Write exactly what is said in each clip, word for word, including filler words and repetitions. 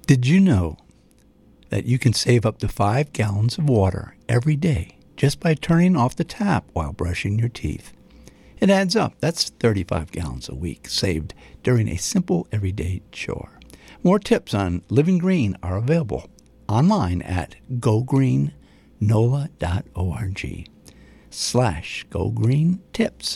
Did you know that you can save up to five gallons of water every day just by turning off the tap while brushing your teeth? It adds up. That's thirty-five gallons a week saved during a simple everyday chore. More tips on living green are available online at gogreennola.org slash gogreen-tips.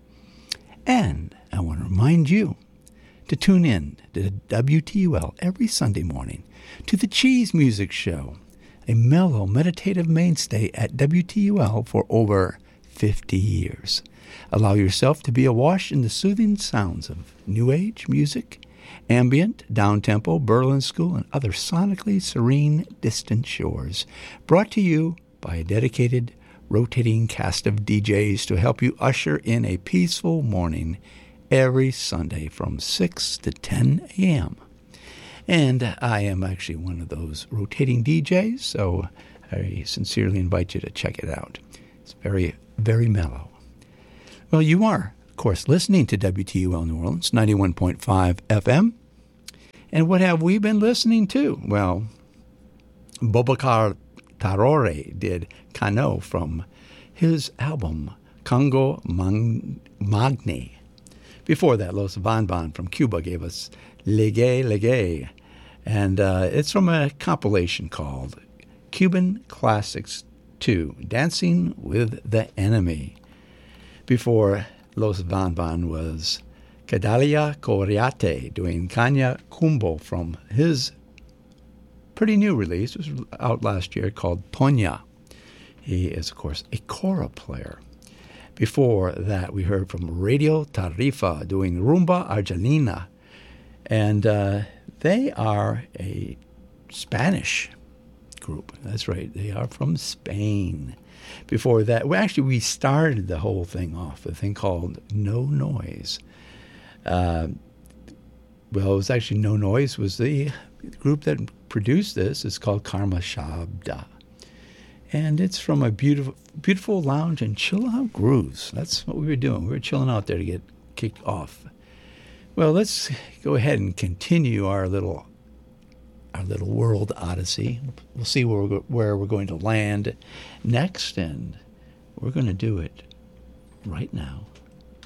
And I want to remind you to tune in to W T U L every Sunday morning to the Cheese Music Show, a mellow, meditative mainstay at W T U L for over fifty years. Allow yourself to be awash in the soothing sounds of New Age music, ambient, down-tempo, Berlin School, and other sonically serene, distant shores. Brought to you by a dedicated, rotating cast of D Js to help you usher in a peaceful morning every Sunday from six to ten a.m. And I am actually one of those rotating D Js, so I sincerely invite you to check it out. It's very, very mellow. Well, you are, of course, listening to W T U L New Orleans, ninety-one point five F M. And what have we been listening to? Well, Boubacar Traoré did Cano from his album Congo Magne. Before that, Los Van Van from Cuba gave us Legue Legue. And uh, it's from a compilation called Cuban Classics two, Dancing with the Enemy. Before Los Van Van was Cadalia Coriate doing Caña Cumbo from his pretty new release. It was out last year called Toña. He is, of course, a kora player. Before that, we heard from Radio Tarifa doing Rumba Argelina. And uh, they are a Spanish group. That's right. They are from Spain. Before that, well, actually, we started the whole thing off with a thing called No Noise. Uh, well, it was actually No Noise was the group that produced this. It's called Karma Shabda. And it's from a beautiful, beautiful lounge and chill out grooves. That's what we were doing. We were chilling out there to get kicked off. Well, let's go ahead and continue our little, our little world odyssey. We'll see where we're, where we're going to land next, and we're going to do it right now.